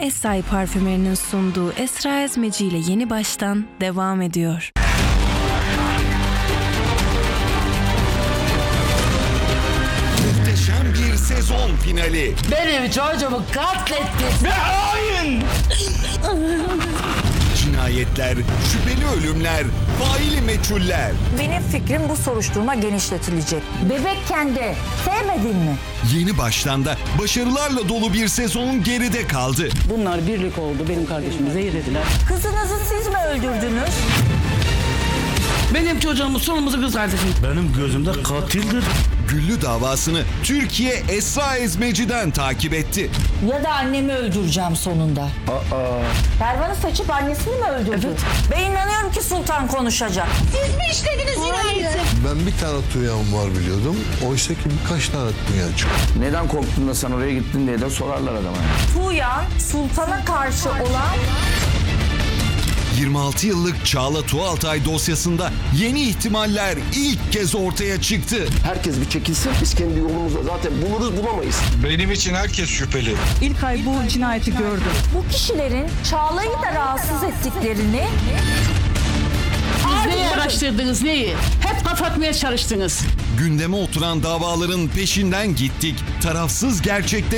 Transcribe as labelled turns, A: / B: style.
A: Esrai parfümlerinin sunduğu Esra Ezmeci ile Yeni Baştan devam ediyor.
B: Muhteşem bir sezon finali.
C: Benim çocuğumu katlettin. Ve hain!
B: Cinayetler, şüpheli ölümler, faili meçhuller.
D: Benim fikrim bu soruşturma genişletilecek. Bebekken de sevmedin mi?
B: Yeni Baştan da başarılarla dolu bir sezon geride kaldı.
E: Bunlar birlik oldu. Benim kardeşimi zehirlediler.
D: Kızınızı siz mi öldürdünüz?
E: Benim çocuğumun sonumuzu kız kardeşim.
F: Benim gözümde katildir.
B: Güllü davasını Türkiye Esra Ezmeci'den takip etti.
D: Ya da annemi öldüreceğim sonunda. Pervan'ı saçıp annesini mi öldürdü?
E: Evet.
D: Ben inanıyorum ki Sultan konuşacak. Siz mi işlediniz cinayeti?
G: Ben bir tane Tuğyan var biliyordum. Oysa ki birkaç tane Tuğyan çıktı.
H: Neden korktun da sen oraya gittin diye de sorarlar adama.
D: Tuğyan Sultan'a karşı olan
B: 26 yıllık Çağla Tuğaltay dosyasında yeni ihtimaller ilk kez ortaya çıktı.
H: Herkes bir çekilsin. Biz kendi yolumuza zaten buluruz bulamayız.
I: Benim için herkes şüpheli.
E: İlkay bu cinayeti gördü.
D: bu kişilerin Çağla'yı da rahatsız ettiklerini
E: Siz neyi araştırdınız neyi? Hep kapatmaya çalıştınız.
B: Gündeme oturan davaların peşinden gittik. Tarafsız gerçekleri